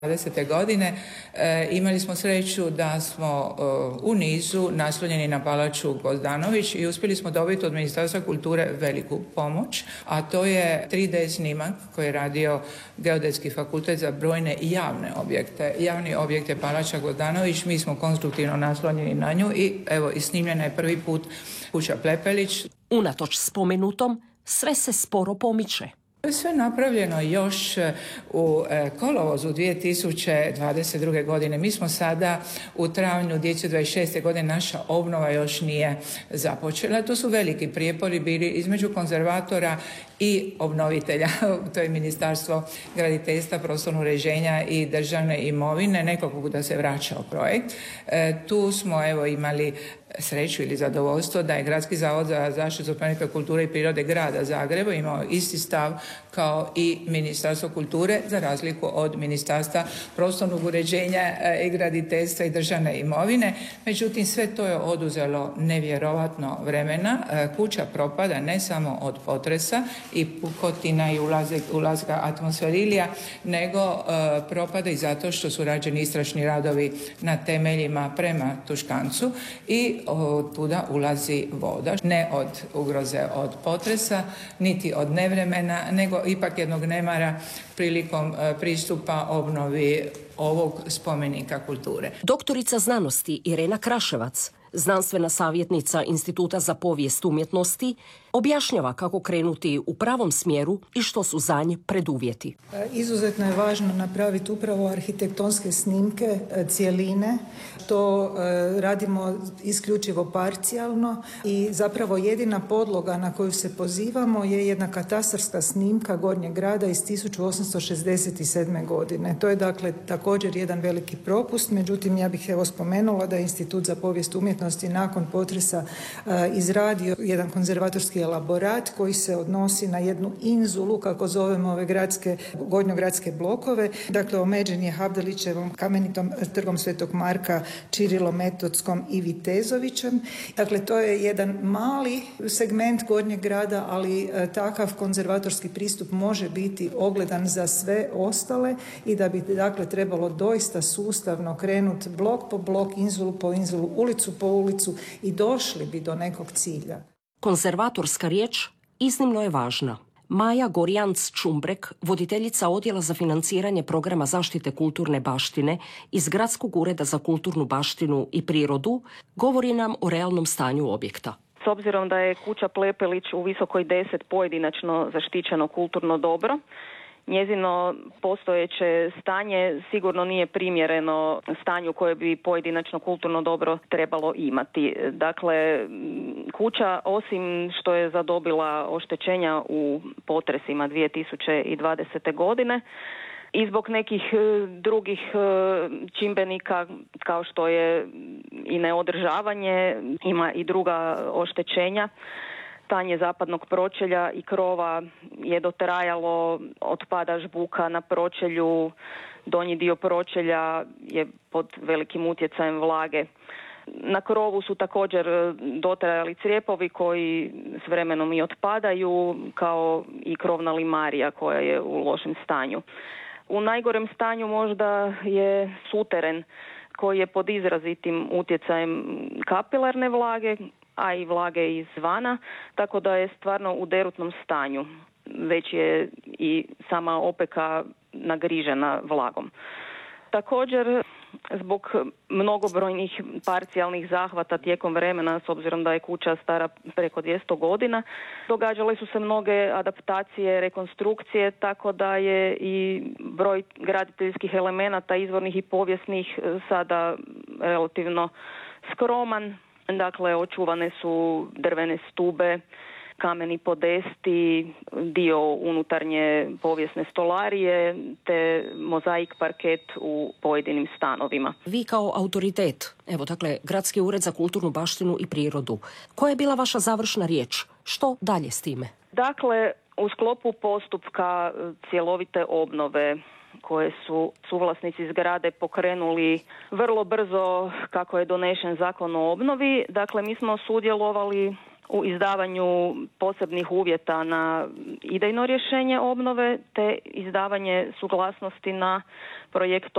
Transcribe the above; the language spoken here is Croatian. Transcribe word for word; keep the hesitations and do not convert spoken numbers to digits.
dvadesete godine e, imali smo sreću da smo e, u nizu naslonjeni na palaču Gvozdanović i uspjeli smo dobiti od Ministarstva kulture veliku pomoć, a to je tri D snimak koji je radio Geodetski fakultet za brojne javne objekte. Javni objekt je palača Gvozdanović, mi smo konstruktivno naslonjeni na nju i evo i snimljena je prvi put kuća Plepelić. Unatoč spomenutom, sve se sporo pomiče. To je sve napravljeno još u kolovozu dvije tisuće dvadeset druge. godine. Mi smo sada u travnju dvije tisuće dvadeset šeste. godine, naša obnova još nije započela. To su veliki prijepori bili između konzervatora i obnovitelja. To je Ministarstvo graditeljstva, prostornog uređenja i državne imovine. Nekoliko puta se vraćao projekt. E, tu smo evo imali sreću ili zadovoljstvo da je Gradski zavod za zaštitu spomenika kulture i prirode grada Zagreba imao isti stav kao i Ministarstvo kulture, za razliku od Ministarstva prostornog uređenja i graditeljstva i državne imovine. Međutim, sve to je oduzelo nevjerovatno vremena. Kuća propada ne samo od potresa i pukotina i ulazka atmosferilija, nego uh, propada i zato što su rađeni istražni radovi na temeljima prema Tuškancu i od tuda ulazi voda. Ne od ugroze od potresa, niti od nevremena, nego ipak jednog nemara prilikom uh, pristupa obnovi ovog spomenika kulture. Doktorica znanosti Irena Kraševac, znanstvena savjetnica Instituta za povijest umjetnosti, objašnjava kako krenuti u pravom smjeru i što su za nje preduvjeti. Izuzetno je važno napraviti upravo arhitektonske snimke cjeline. To radimo isključivo parcijalno i zapravo jedina podloga na koju se pozivamo je jedna katastarska snimka Gornjeg grada iz tisuću osamsto šezdeset sedme. godine. To je dakle također jedan veliki propust, međutim ja bih evo spomenula da je Institut za povijest umjetnosti nakon potresa izradio jedan konzervatorski elaborat koji se odnosi na jednu inzulu, kako zovemo ove gradske, gornjogradske blokove. Dakle, omeđen je Havdalićevom kamenitom trgom Svetog Marka, Čirilom Metodskom i Vitezovićem. Dakle, to je jedan mali segment Gornjeg grada, ali takav konzervatorski pristup može biti ogledan za sve ostale i da bi dakle trebalo doista sustavno krenuti blok po blok, inzulu po inzulu, ulicu po ulicu i došli bi do nekog cilja. Konzervatorska riječ iznimno je važna. Maja Gorjanc-Čumbrek, voditeljica Odjela za financiranje programa zaštite kulturne baštine iz Gradskog ureda za kulturnu baštinu i prirodu, govori nam o realnom stanju objekta. S obzirom da je kuća Plepelić u Visokoj deset pojedinačno zaštićeno kulturno dobro, njezino postojeće stanje sigurno nije primjereno stanju koje bi pojedinačno kulturno dobro trebalo imati. Dakle, kuća osim što je zadobila oštećenja u potresima dvije tisuće dvadesete. godine i zbog nekih drugih čimbenika kao što je i neodržavanje, ima i druga oštećenja. Stanje zapadnog pročelja i krova je dotrajalo, otpada žbuka na pročelju, donji dio pročelja je pod velikim utjecajem vlage. Na krovu su također dotrajali crijepovi koji s vremenom i otpadaju, kao i krovna limarija koja je u lošem stanju. U najgorem stanju možda je suteren koji je pod izrazitim utjecajem kapilarne vlage, a i vlage izvana, tako da je stvarno u derutnom stanju. Već je i sama opeka nagrižena vlagom. Također, zbog mnogobrojnih parcijalnih zahvata tijekom vremena, s obzirom da je kuća stara preko dvjesto godina, događale su se mnoge adaptacije, rekonstrukcije, tako da je i broj graditeljskih elemenata, izvornih i povijesnih, sada relativno skroman. Dakle, očuvane su drvene stube, kameni podesti, dio unutarnje povijesne stolarije te mozaik parket u pojedinim stanovima. Vi kao autoritet, evo dakle, Gradski ured za kulturnu baštinu i prirodu, koja je bila vaša završna riječ? Što dalje s time? Dakle, u sklopu postupka cjelovite obnove koje su suvlasnici zgrade pokrenuli vrlo brzo kako je donešen zakon o obnovi. Dakle, mi smo sudjelovali u izdavanju posebnih uvjeta na idejno rješenje obnove te izdavanje suglasnosti na projekt